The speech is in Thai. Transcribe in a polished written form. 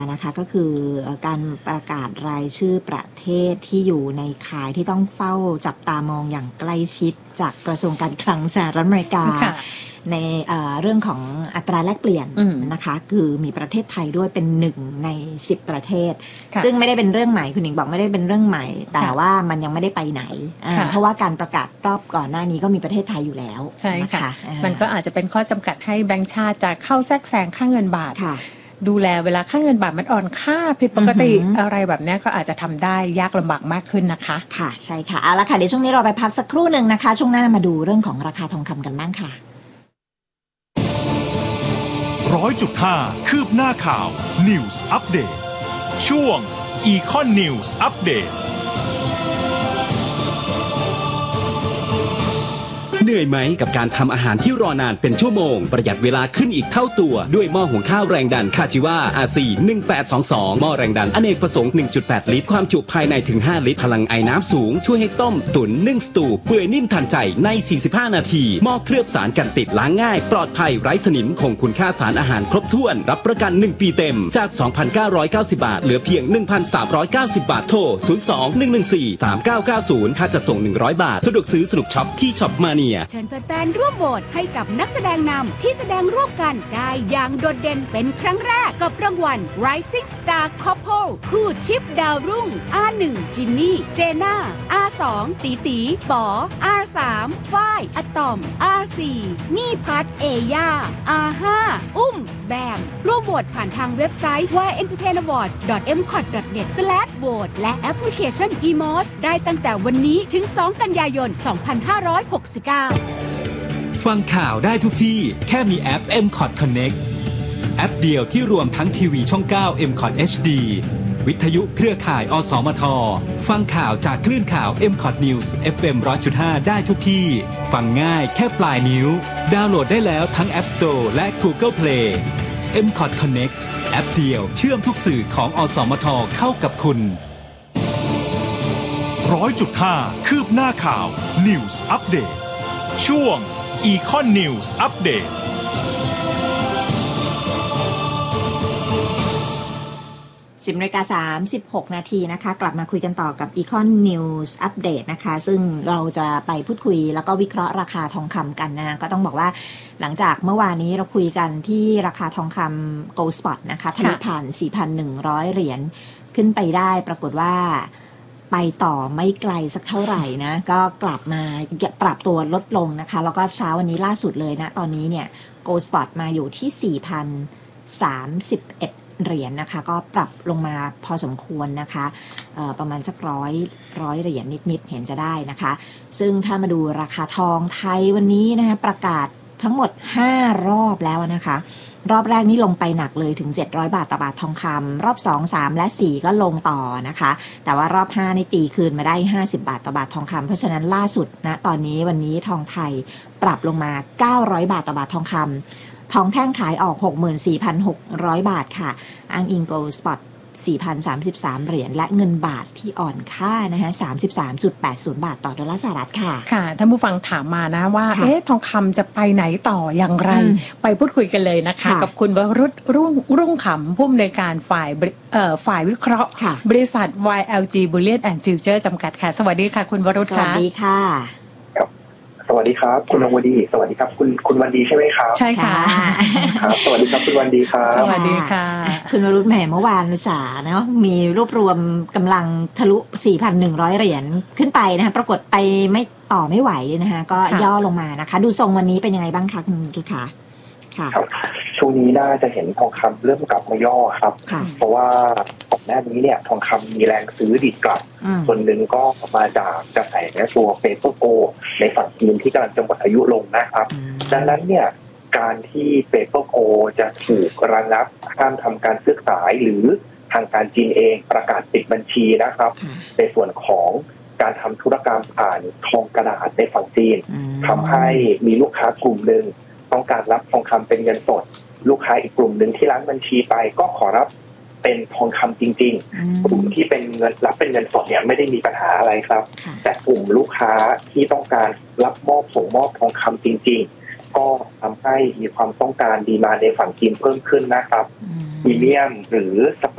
นะคะก็คือการประกาศรายชื่อประเทศที่อยู่ในข่ายที่ต้องเฝ้าจับตามองอย่างใกล้ชิดจากกระทรวงการคลังสหรัฐอเมริกาในเรื่องของอัตราแลกเปลี่ยนนะคะคือมีประเทศไทยด้วยเป็น1ใน10ประเทศซึ่งไม่ได้เป็นเรื่องใหม่คุณหญิงบอกไม่ได้เป็นเรื่องใหม่แต่ว่ามันยังไม่ได้ไปไหนเพราะว่าการประกาศรอบก่อนหน้านี้ก็มีประเทศไทยอยู่แล้วใช่ค่ะมันก็อาจจะเป็นข้อจำกัดให้แบงก์ชาติจะเข้าแทรกแซงค่าเงินบาทดูแลเวลาค่าเงินบาทมันอ่อนค่าผิดปกติอะไรแบบนี้ก็อาจจะทำได้ยากลำบากมากขึ้นนะคะค่ะใช่ค่ะเอาละค่ะเดี๋ยวช่วงนี้เราไปพักสักครู่หนึ่งนะคะช่วงหน้ามาดูเรื่องของราคาทองคำกันบ้างค่ะ 100.5 คืบหน้าข่าว News Update ช่วง Econ News Update เหนื่อยไหมกับการทำอาหารที่รอนานเป็นชั่วโมงประหยัดเวลาขึ้นอีกเท่าตัวด้วยหม้อหุงข้าวแรงดันคาจิวา RC 1822หม้อแรงดันอเนกประสงค์ 1.8 ลิตรความจุภายในถึง5ลิตรพลังไอน้ำสูงช่วยให้ต้มตุ๋นนึ่งสตูเปื่อยนิ่มทันใจใน45นาทีหม้อเคลือบสารกันติดล้างง่ายปลอดภัยไร้สนิมคงคุณค่าสารอาหารครบถ้วนรับประกัน1ปีเต็มจาก 2,990 บาทเหลือเพียง 1,390 บาทโทร 02-114-3990 ค่าจัดส่ง100 บาทสะดวกซื้อสนุกช็อปที่ช็อปมาเนียเชิญแฟนๆร่วมโหวตให้กับนักแสดงนำที่แสดงร่วมกันได้อย่างโดดเด่นเป็นครั้งแรกกับรางวัล Rising Star Couple คู่ชิปดาวรุ่ง R1 จินนี่เจน่า R2 ตีตีป๋อ R3 ฝ้ายอะตอม R4 นี่พัทเอย่า R5 อุ้มแบมร่วมโหวตผ่านทางเว็บไซต์ www.entertainawards.net/vote และแอปพลิเคชัน eMOS ได้ตั้งแต่วันนี้ถึง2กันยายน 2569 ฟังข่าวได้ทุกที่แค่มีแอป MCOT Connect แอปเดียวที่รวมทั้งทีวีช่อง 9 MCOT HD วิทยุเครือข่ายอสมทฟังข่าวจากคลื่นข่าว MCOT News FM 100.5 ได้ทุกที่ฟังง่ายแค่ปลายนิ้วดาวน์โหลดได้แล้วทั้ง App Store และ Google Play MCOT Connect แอปเดียวเชื่อมทุกสื่อของอสมทเข้ากับคุณ 100.5 คืบหน้าข่าว News Update ช่วง Econ News Update 10:36 นาทีนะคะกลับมาคุยกันต่อกับ Econ News Update นะคะซึ่งเราจะไปพูดคุยแล้วก็วิเคราะห์ราคาทองคำกันนะก็ต้องบอกว่าหลังจากเมื่อวานนี้เราคุยกันที่ราคาทองคำ Gold Spot นะคะทะลุผ่าน 4,100 เหรียญขึ้นไปได้ปรากฏว่าไปต่อไม่ไกลสักเท่าไหร่นะก็กลับมาปรับตัวลดลงนะคะแล้วก็เช้าวันนี้ล่าสุดเลยนะตอนนี้เนี่ย Gold Spot มาอยู่ที่ 4,031 เหรียญนะคะก็ปรับลงมาพอสมควรนะคะประมาณสักร้อยเหรียญนิดๆเห็นจะได้นะคะซึ่งถ้ามาดูราคาทองไทยวันนี้นะคะประกาศทั้งหมด5รอบแล้วนะคะรอบแรกนี่ลงไปหนักเลยถึง700บาทต่อบาททองคำรอบ2 3และ4ก็ลงต่อนะคะแต่ว่ารอบ5นี่ตีคืนมาได้50บาทต่อบาททองคำเพราะฉะนั้นล่าสุดนะตอนนี้วันนี้ทองไทยปรับลงมา900บาทต่อบาททองคำทองแท่งขายออก 64,600 บาทค่ะอ้างอิง Gold Spot 4,033 เหรียญและเงินบาทที่อ่อนค่านะคะ 33.80 บาทต่อดอลลาร์สหรัฐค่ะค่ะท่านผู้ฟังถามมานะว่าทองคำจะไปไหนต่ออย่างไรไปพูดคุยกันเลยนะคะกับคุณวรุษรุ่งขำผู้อำนวยการฝ่ายวิเคราะห์บริษัท YLG Bullion and Future จำกัดค่ะสวัสดีค่ะคุณวรุษค่ะสวัสดีค่ะสวัสดีครับคุณวดีสวัสดีครับคุณวันดีใช่ไหมครับใช่ค่ะครับสวัสดีครับคุณวันดีครับสวัสดีค่ะคุณวรุษแหมเมื่อวานอุตสาห์เนาะมีรวบรวมกำลังทะลุ 4,100 เหรียญขึ้นไปนะคะปรากฏไปไม่ไหวนะคะก็ย่อลงมานะคะดูทรงวันนี้เป็นยังไงบ้างคะคุณดุค่ะครับช่วงนี้น่าจะเห็นทองคำเริ่มกลับมาย่อครับเพราะว่าก่อนหน้านี้เนี่ยทองคำมีแรงซื้อดีดกลับส่วนหนึ่งก็มาจากกระแสตัวเปเปอร์โกในฝั่งจีนที่กำลังจะหมดอายุลงนะครับดังนั้นเนี่ยการที่เปเปอร์โกจะถูกระงับห้ามทำการซื้อขายหรือทางการจีนเองประกาศปิดบัญชีนะครับในส่วนของการทำธุรกรรมผ่านทองกระดาษในฝั่งจีนทำให้มีลูกค้ากลุ่มหนึ่งต้องการรับทองคำเป็นเงินสดลูกค้าอีกกลุ่มหนึ่งที่ล้างบัญชีไปก็ขอรับเป็นทองคำจริงๆกลุ่มที่เป็นเงินรับเป็นเงินสดเนี่ยไม่ได้มีปัญหาอะไรครับแต่กลุ่มลูกค้าที่ต้องการรับมอบส่งมอบทองคำจริงๆก็ทำให้มีความต้องการดีมานด์ในฝั่งจีนเพิ่มขึ้นนะครับพรีเมียมหรือสเป